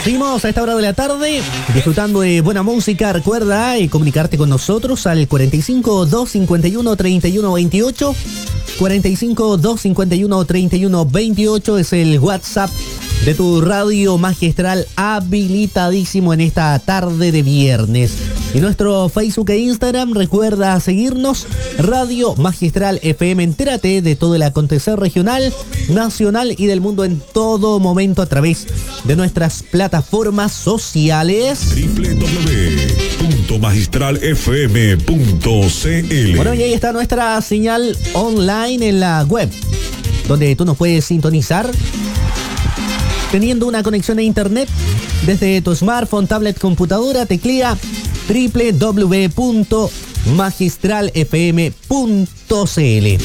Seguimos a esta hora de la tarde disfrutando de buena música. Recuerda comunicarte con nosotros al 45 251 3128. 45 251 3128 es el WhatsApp de tu radio magistral, habilitadísimo en esta tarde de viernes. Y nuestro Facebook e Instagram, recuerda seguirnos, Radio Magistral FM. Entérate de todo el acontecer regional, nacional y del mundo en todo momento a través de nuestras plataformas sociales. www.magistralfm.cl. Bueno, y ahí está nuestra señal online en la web, donde tú nos puedes sintonizar teniendo una conexión a internet desde tu smartphone, tablet, computadora. Teclea www.magistralfm.cl.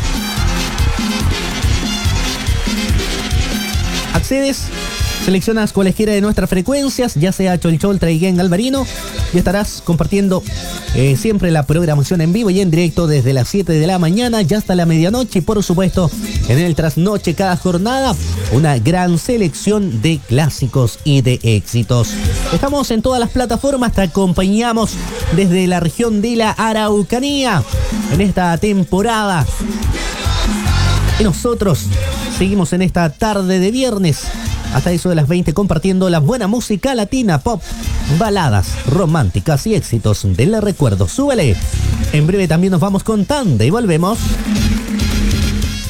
Accedes, seleccionas cualesquiera de nuestras frecuencias, ya sea Cholchol, Traiguén, Alvarino, y estarás compartiendo siempre la programación en vivo y en directo desde las 7 de la mañana ya hasta la medianoche. Y por supuesto, en el trasnoche cada jornada, una gran selección de clásicos y de éxitos. Estamos en todas las plataformas, te acompañamos desde la región de la Araucanía en esta temporada. Y nosotros seguimos en esta tarde de viernes hasta eso de las 20 compartiendo la buena música latina, pop, baladas románticas y éxitos del recuerdo. Súbele. En breve también nos vamos con Tanda y volvemos.